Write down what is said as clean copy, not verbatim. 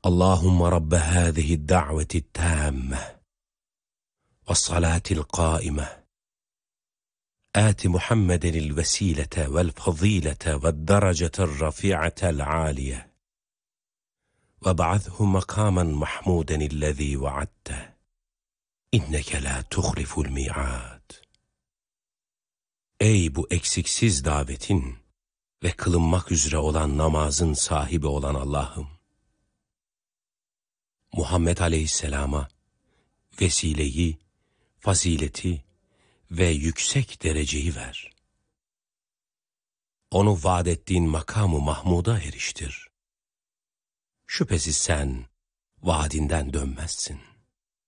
Allahümme Rabbe hâzihi da'veti tâmme ve salâtil qâime آت محمد الوسيلة والفضيلة والدرجة الرفيعة العالية وابعثه مقاما محمودا الذي وعدته إنك لا تخلف الميعاد. Ey bu eksiksiz davetin ve kılınmak üzere olan namazın sahibi olan Allah'ım, Muhammed Aleyhisselam'a vesileyi, fazileti ve yüksek dereceyi ver. Onu vaad ettiğin makamı Mahmud'a eriştir. Şüphesiz sen vaadinden dönmezsin.